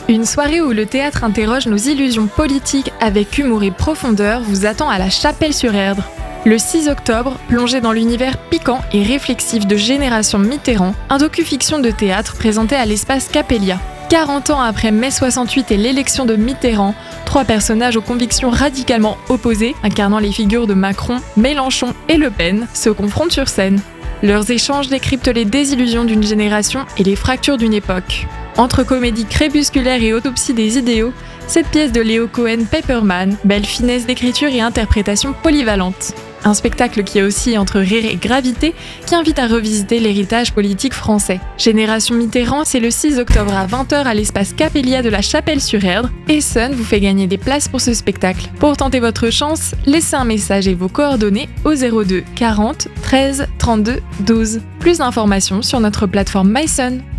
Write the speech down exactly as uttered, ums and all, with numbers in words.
Une soirée où le théâtre interroge nos illusions politiques avec humour et profondeur vous attend à la Chapelle-sur-Erdre. Le six octobre, plongez dans l'univers piquant et réflexif de Génération Mitterrand, un docu-fiction de théâtre présenté à l'espace Capellia. quarante ans après mai soixante-huit et l'élection de Mitterrand, trois personnages aux convictions radicalement opposées, incarnant les figures de Macron, Mélenchon et Le Pen, se confrontent sur scène. Leurs échanges décryptent les désillusions d'une génération et les fractures d'une époque. Entre comédie crépusculaire et autopsie des idéaux, cette pièce de Léo Cohen-Paperman, belle finesse d'écriture et interprétation polyvalente. Un spectacle qui oscille entre rire et gravité, qui invite à revisiter l'héritage politique français. Génération Mitterrand, c'est le six octobre à vingt heures à l'espace Capellia de la Chapelle-sur-Erdre, et Sun vous fait gagner des places pour ce spectacle. Pour tenter votre chance, laissez un message et vos coordonnées au zéro deux quarante treize trente-deux douze. Plus d'informations sur notre plateforme MySun.